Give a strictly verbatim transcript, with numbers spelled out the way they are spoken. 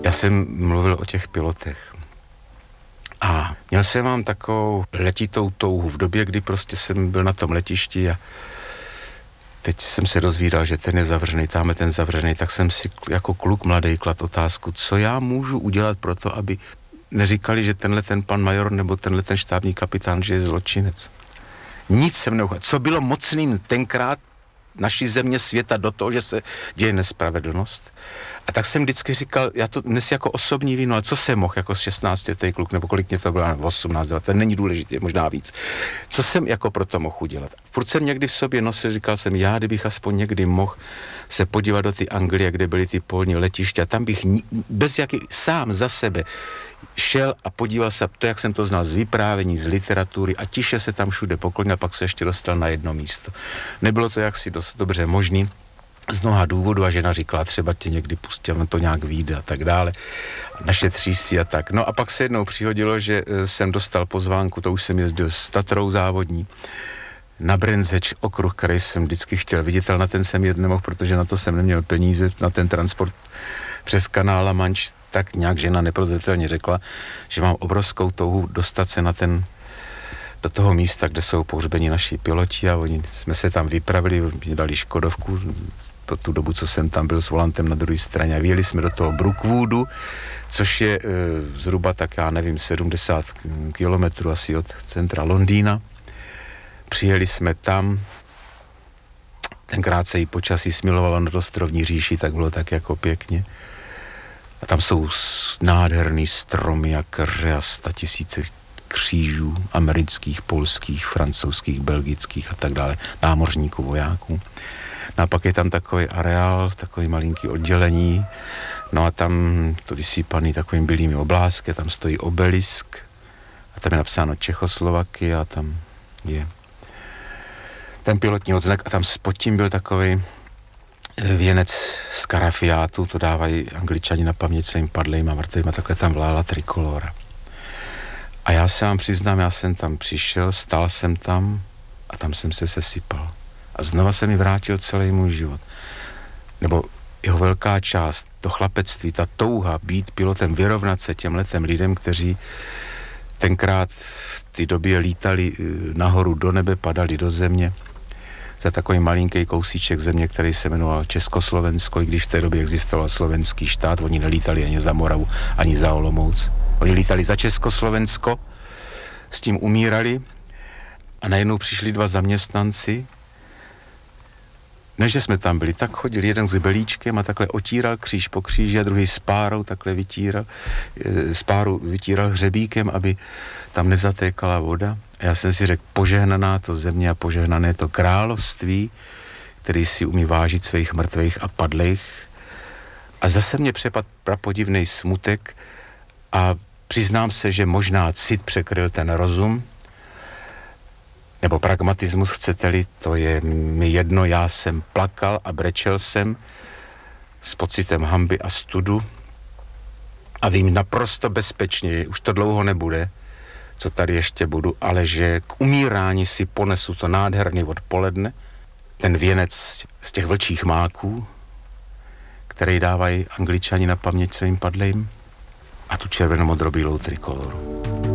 Já jsem mluvil o těch pilotech. A měl jsem mám takovou letitou touhu v době, kdy prostě jsem byl na tom letišti a teď jsem se dozvídal, že ten je zavřený, tam je ten zavřený, tak jsem si jako kluk mladý klad otázku, co já můžu udělat pro to, aby neříkali, že tenhle ten pan major nebo tenhle ten štábní kapitán, že je zločinec. Nic jsem neuchal. Co bylo mocným tenkrát naší země, světa do toho, že se děje nespravedlnost. A tak jsem vždycky říkal, já to dnes jako osobní víno, ale co jsem mohl jako šestnáctiletý kluk, nebo kolik mě to bylo, osmnáct, to není důležité, možná víc. Co jsem jako pro to mohl udělat? Furt jsem někdy v sobě nosil, říkal jsem, já kdybych aspoň někdy mohl se podívat do ty Anglie, kde byly ty polní letiště, a tam bych bez jaký, sám za sebe šel a podíval se, to, jak jsem to znal z vyprávění, z literatury a tiše se tam všude poklonil a pak se ještě dostal na jedno místo. Nebylo to jaksi dost dobře možný z mnoha důvodů a žena říkala, třeba tě někdy pustila, to nějak vyjde a tak dále. Našetří si a tak. No a pak se jednou přihodilo, že jsem dostal pozvánku, to už jsem jezdil s Tatrou závodní, na Brendzeč okruh, který jsem vždycky chtěl vidět, ale na ten jsem jet nemohl, protože na to jsem neměl peníze, na ten transport přes kanál La Manche. Tak nějak žena neprozřetelně řekla, že mám obrovskou touhu dostat se na ten, do toho místa, kde jsou pohřbeni naši piloti, a oni jsme se tam vypravili, mě dali Škodovku, po tu dobu, co jsem tam byl s volantem na druhé straně, a vyjeli jsme do toho Brookwoodu, což je e, zhruba tak, já nevím, sedmdesát kilometrů asi od centra Londýna. Přijeli jsme tam, tenkrát se jí počasí smilovalo nad ostrovní říši, tak bylo tak jako pěkně. A tam jsou nádherný stromy a keře a statisíce křížů amerických, polských, francouzských, belgických a tak dále, námořníků, vojáků. No a pak je tam takový areál, takový malinký oddělení, no a tam to vysypaný takovým bílými oblázky, tam stojí obelisk a tam je napsáno Čechoslovakia a tam je ten pilotní odznak a tam pod tím byl takový věnec z karafiátu, to dávají Angličani na paměť svým padlým a mrtvým, a takhle tam vlála trikolora. A já se vám přiznám, já jsem tam přišel, stál jsem tam a tam jsem se sesypal. A znova se mi vrátil celý můj život. Nebo jeho velká část, to chlapectví, ta touha být pilotem, vyrovnat se těm letem lidem, kteří tenkrát v té době lítali nahoru do nebe, padali do země, za takový malinký kousíček země, který se jmenoval Československo, i když v té době existoval slovenský štát, oni nelítali ani za Moravu, ani za Olomouc. Oni lítali za Československo, s tím umírali a najednou přišli dva zaměstnanci. Než jsme tam byli, tak chodil jeden s belíčkem a takhle otíral kříž po kříži a druhý s párou takhle vytíral, s párou vytíral hřebíkem, aby tam nezatékala voda. A já jsem si řekl, požehnaná to země a požehnané to království, který si umí vážit svých mrtvých a padlých. A zase mě přepadl prapodivnej smutek a přiznám se, že možná cit překryl ten rozum, nebo pragmatismus, chcete-li, to je mi jedno, já jsem plakal a brečel jsem s pocitem hanby a studu a vím naprosto bezpečně, už to dlouho nebude, co tady ještě budu, ale že k umírání si ponesu to nádherný odpoledne, ten věnec z těch vlčích máků, který dávají Angličani na paměť svým padlým, a tu červenomodrobílou trikoloru.